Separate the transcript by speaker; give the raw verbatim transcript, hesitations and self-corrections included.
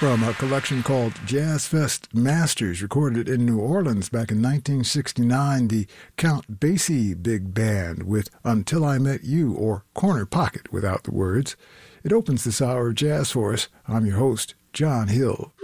Speaker 1: from a collection called Jazz Fest Masters, recorded in New Orleans back in nineteen sixty-nine, the Count Basie Big Band with Until I Met You, or Corner Pocket without the words. It opens this hour of jazz for us. I'm your host, John Hill.